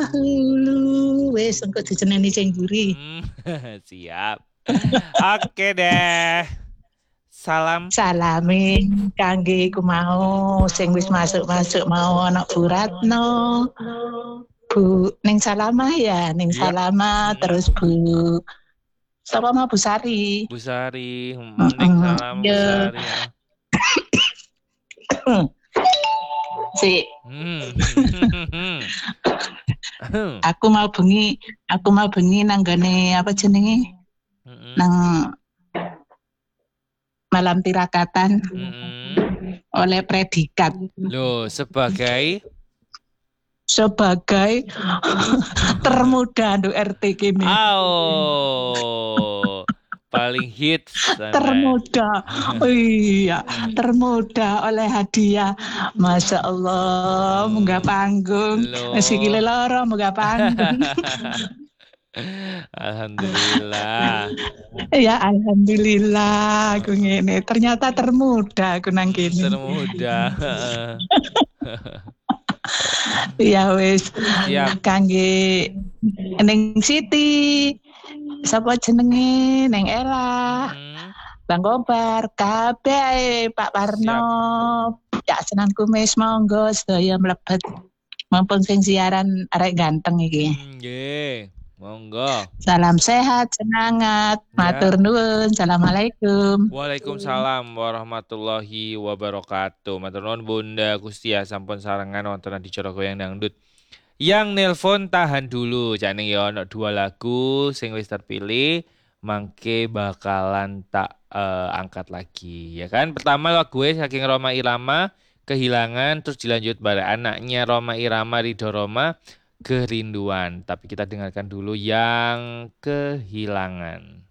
dahulu. Wes engko dijenengi sing mburi. Siap. Oke deh. Salam. Salame kangge iku mau sing wis masuk-masuk mau ana Bu Ratno. Bu ning Salama ya, ning Iya. Salama terus Bu sapa mau Bu Sari. Bu Sari, mending Heeh. salam Bu Ya. Sari ya. Si Hmm. aku mau bengi nang gane apa jenenge? Nang malam tirakatan oleh predikat Loh, sebagai termuda untuk RT kini. Paling hits sana. Termuda. Oh iya, termuda oleh hadiah. Masya Allah, munggah panggung. Sikile loro munggah panggung. Alhamdulillah. Ya alhamdulillah aku ngene. Ternyata termuda aku nang kene. Termuda. Ya wis. Siap. Kangge ning Siti. Sapa jenenge Neng Ella. Bang Kobar, kabeh Pak Parno. Ya Senan Kumis monggo sedaya mlebet. Mumpung sing siaran arek ganteng iki. Nggih, monggo. Salam sehat, semangat. Matur nuwun. Assalamualaikum. Waalaikumsalam warahmatullahi wabarakatuh. Matur nuwun Bunda Kustia sampun sarengan wonten adicara goyang dangdut. Yang nelpon tahan dulu, jane ya ono 2 lagu sing wis terpilih, mangke bakalan tak angkat lagi, ya kan? Pertama lagu saking Roma Irama, Kehilangan, terus dilanjut bareng anaknya Roma Irama, Ridho Roma, Kerinduan. Tapi kita dengarkan dulu yang Kehilangan.